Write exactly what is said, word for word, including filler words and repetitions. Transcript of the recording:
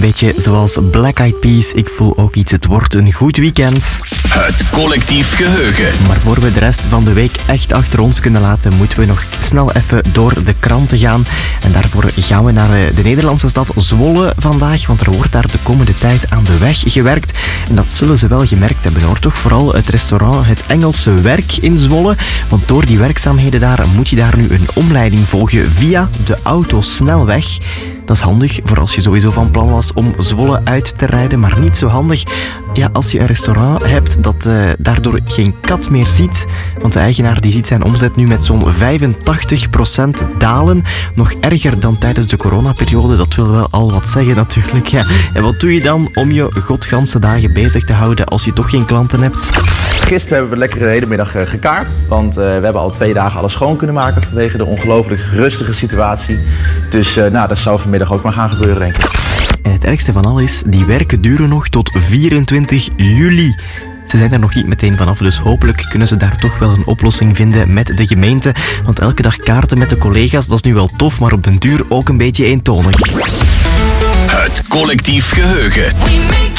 beetje zoals Black Eyed Peas. Ik voel ook iets, het wordt een goed weekend. Het collectief geheugen. Maar voor we de rest van de week echt achter ons kunnen laten, moeten we nog snel even door de kranten gaan. En daarvoor gaan we naar de Nederlandse stad Zwolle vandaag, want er wordt daar de komende tijd aan de weg gewerkt. En dat zullen ze wel gemerkt hebben hoor, toch? Vooral het restaurant Het Engelse Werk in Zwolle. Want door die werkzaamheden daar moet je daar nu een omleiding volgen via de autosnelweg. Dat is handig voor als je sowieso van plan was om Zwolle uit te rijden, maar niet zo handig ja, als je een restaurant hebt dat uh, daardoor geen kat meer ziet. Want de eigenaar die ziet zijn omzet nu met zo'n vijfentachtig procent dalen. Nog erger dan tijdens de coronaperiode, dat wil wel al wat zeggen natuurlijk. Ja. En wat doe je dan om je godganse dagen bezig te houden als je toch geen klanten hebt? Gisteren hebben we lekker de hele middag gekaart, want uh, we hebben al twee dagen alles schoon kunnen maken vanwege de ongelooflijk rustige situatie. Dus uh, nou, dat zou vanmiddag ook maar gaan gebeuren, denk ik. En het ergste van al is, die werken duren nog tot vierentwintig juli. Ze zijn er nog niet meteen vanaf, dus hopelijk kunnen ze daar toch wel een oplossing vinden met de gemeente. Want elke dag kaarten met de collega's, dat is nu wel tof, maar op den duur ook een beetje eentonig. Het collectief geheugen.